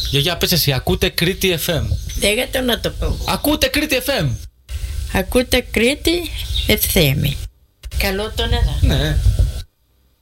Γιαγιά, πες εσύ, ακούτε Κρήτη FM? Λέγατε να το πω. Ακούτε Κρήτη FM? Ακούτε Κρήτη FM. Καλό τον εδώ. Ναι.